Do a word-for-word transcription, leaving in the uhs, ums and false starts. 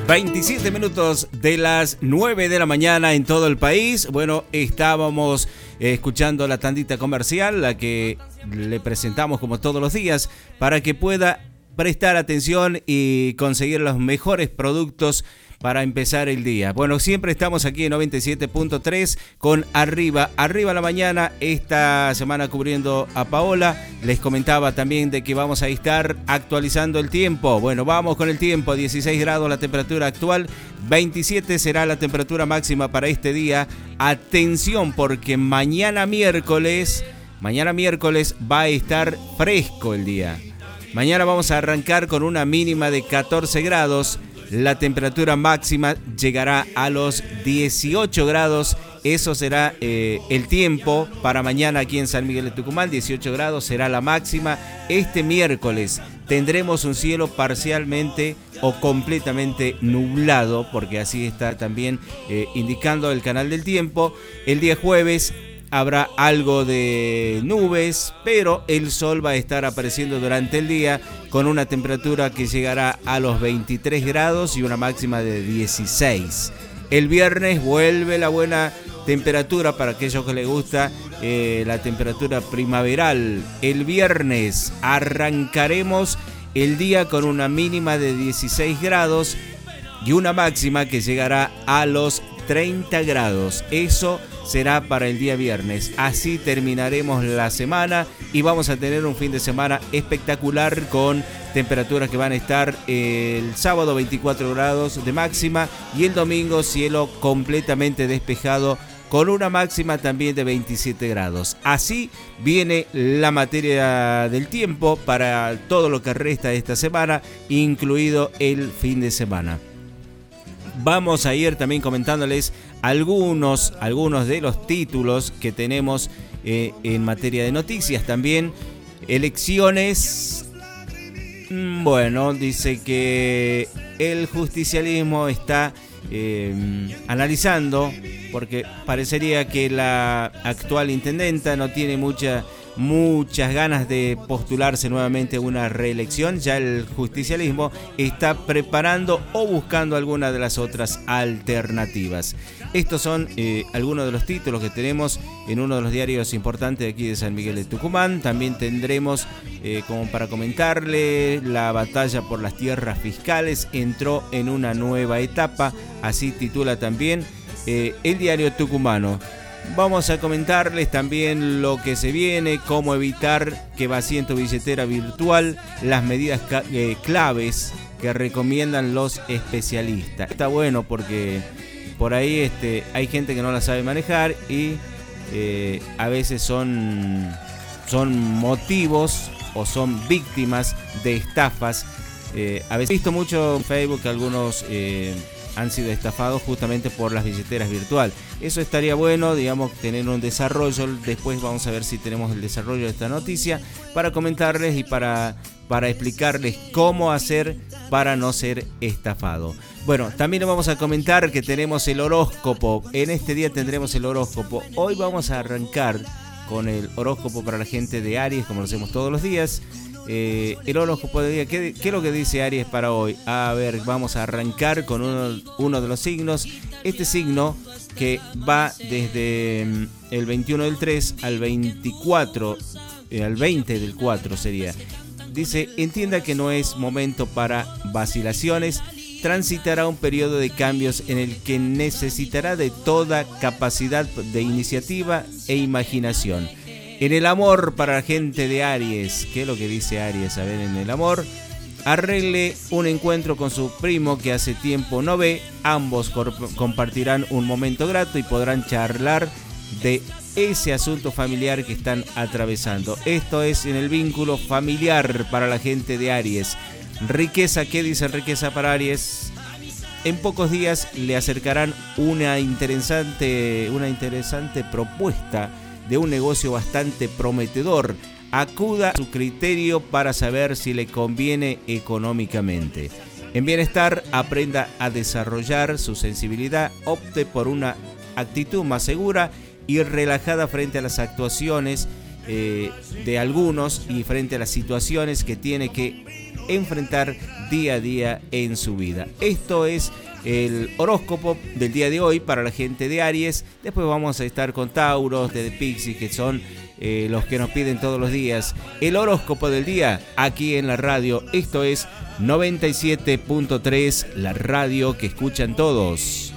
veintisiete minutos de las nueve de la mañana en todo el país. Bueno, estábamos eh, escuchando la tandita comercial, la que le presentamos como todos los días, para que pueda prestar atención y conseguir los mejores productos para empezar el día. Bueno, siempre estamos aquí en noventa y siete punto tres con Arriba, Arriba la Mañana, esta semana cubriendo a Paola. Les comentaba también de que vamos a estar actualizando el tiempo. Bueno, vamos con el tiempo, dieciséis grados la temperatura actual, veintisiete será la temperatura máxima para este día. Atención, porque mañana miércoles, mañana miércoles va a estar fresco el día. Mañana vamos a arrancar con una mínima de catorce grados. La temperatura máxima llegará a los dieciocho grados. Eso será eh, el tiempo para mañana aquí en San Miguel de Tucumán. dieciocho grados será la máxima. Este miércoles tendremos un cielo parcialmente o completamente nublado, porque así está también eh, indicando el canal del tiempo. El día jueves habrá algo de nubes, pero el sol va a estar apareciendo durante el día con una temperatura que llegará a los veintitrés grados y una máxima de dieciséis. El viernes vuelve la buena temperatura para aquellos que les gusta eh, la temperatura primaveral. El viernes arrancaremos el día con una mínima de dieciséis grados y una máxima que llegará a los treinta grados. Eso será para el día viernes. Así terminaremos la semana y vamos a tener un fin de semana espectacular con temperaturas que van a estar el sábado veinticuatro grados de máxima y el domingo cielo completamente despejado con una máxima también de veintisiete grados. Así viene la materia del tiempo para todo lo que resta de esta semana, incluido el fin de semana. Vamos a ir también comentándoles algunos, algunos de los títulos que tenemos eh, en materia de noticias. También elecciones. Bueno, dice que el justicialismo está eh, analizando, porque parecería que la actual intendenta no tiene mucha... muchas ganas de postularse nuevamente a una reelección. Ya el justicialismo está preparando o buscando alguna de las otras alternativas. Estos son eh, algunos de los títulos que tenemos en uno de los diarios importantes de aquí de San Miguel de Tucumán. También tendremos, eh, como para comentarle, la batalla por las tierras fiscales entró en una nueva etapa. Así titula también eh, el diario tucumano. Vamos a comentarles también lo que se viene, cómo evitar que vacíen tu billetera virtual, las medidas eh, claves que recomiendan los especialistas. Está bueno porque por ahí este, hay gente que no la sabe manejar y eh, a veces son, son motivos o son víctimas de estafas. Eh, a veces he visto mucho en Facebook que algunos... Eh, han sido estafados justamente por las billeteras virtuales. Eso estaría bueno, digamos, tener un desarrollo. Después vamos a ver si tenemos el desarrollo de esta noticia para comentarles y para, para explicarles cómo hacer para no ser estafado. Bueno, también vamos a comentar que tenemos el horóscopo. En este día tendremos el horóscopo. Hoy vamos a arrancar con el horóscopo para la gente de Aries, como lo hacemos todos los días. Eh, el horóscopo de día, ¿qué, ¿qué es lo que dice Aries para hoy? A ver, vamos a arrancar con uno, uno de los signos. Este signo que va desde el veintiuno del tres al veinticuatro, eh, al veinte del cuatro sería. Dice, entienda que no es momento para vacilaciones. Transitará un periodo de cambios en el que necesitará de toda capacidad de iniciativa e imaginación. En el amor para la gente de Aries, ¿qué es lo que dice Aries? A ver, en el amor, arregle un encuentro con su primo que hace tiempo no ve. Ambos compartirán un momento grato y podrán charlar de ese asunto familiar que están atravesando. Esto es en el vínculo familiar para la gente de Aries. Riqueza, ¿qué dice riqueza para Aries? En pocos días le acercarán una interesante, una interesante propuesta de un negocio bastante prometedor. Acuda a su criterio para saber si le conviene económicamente. En bienestar, aprenda a desarrollar su sensibilidad, opte por una actitud más segura y relajada frente a las actuaciones eh, de algunos y frente a las situaciones que tiene que enfrentar día a día en su vida. Esto es el horóscopo del día de hoy para la gente de Aries. Después vamos a estar con Tauros, de The Pixies, que son eh, los que nos piden todos los días el horóscopo del día aquí en la radio. Esto es noventa y siete punto tres, la radio que escuchan todos.